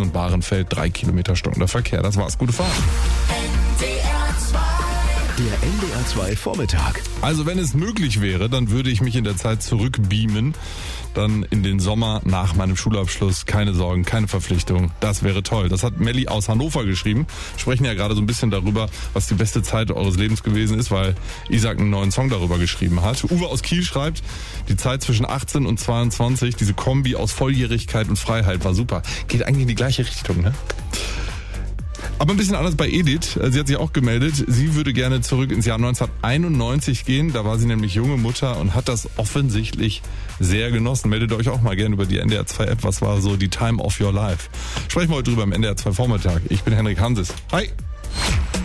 Gelsenkirchen und Bahrenfeld 3 Kilometer stockender Verkehr. Das war's. Gute Fahrt. Der NDR 2 Vormittag. Also wenn es möglich wäre, dann würde ich mich in der Zeit zurückbeamen. Dann in den Sommer nach meinem Schulabschluss. Keine Sorgen, keine Verpflichtung. Das wäre toll. Das hat Melli aus Hannover geschrieben. Wir sprechen ja gerade so ein bisschen darüber, was die beste Zeit eures Lebens gewesen ist, weil Isaac einen neuen Song darüber geschrieben hat. Uwe aus Kiel schreibt, die Zeit zwischen 18 und 22, diese Kombi aus Volljährigkeit und Freiheit war super. Geht eigentlich in die gleiche Richtung, ne? Aber ein bisschen anders bei Edith. Sie hat sich auch gemeldet. Sie würde gerne zurück ins Jahr 1991 gehen. Da war sie nämlich junge Mutter und hat das offensichtlich sehr genossen. Meldet euch auch mal gerne über die NDR 2 App. Was war so die Time of your life? Sprechen wir heute drüber im NDR 2 Vormittag. Ich bin Henrik Hanses. Hi!